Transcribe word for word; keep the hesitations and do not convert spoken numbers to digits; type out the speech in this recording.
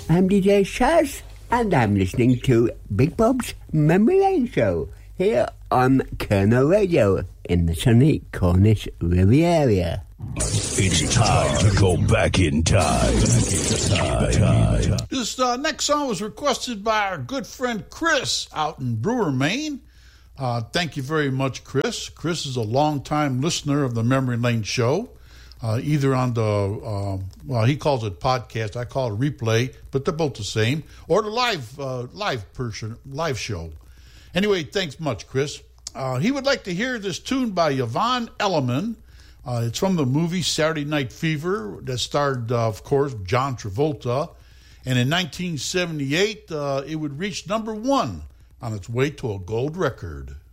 I'm D J Shaz, and I'm listening to Big Bob's Memory Lane Show here on Colonel Radio in the sunny Cornish Riviera. It's time to go back in time. Back in time. This uh, next song was requested by our good friend Chris out in Brewer, Maine. Uh, thank you very much, Chris. Chris is a longtime listener of the Memory Lane Show. Uh, either on the, uh, well, he calls it podcast, I call it replay, but they're both the same, or the live uh, live person, live show. Anyway, thanks much, Chris. Uh, he would like to hear this tune by Yvonne Elliman. Uh, it's from the movie Saturday Night Fever that starred, uh, of course, John Travolta. And in nineteen seventy-eight, uh, it would reach number one on its way to a gold record.